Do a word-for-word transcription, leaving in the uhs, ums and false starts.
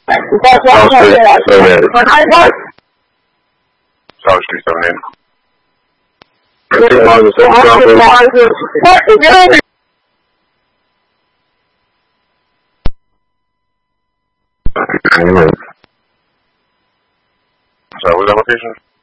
South Street seven. South Street seven. Two miles of Anyway. So, what's that location?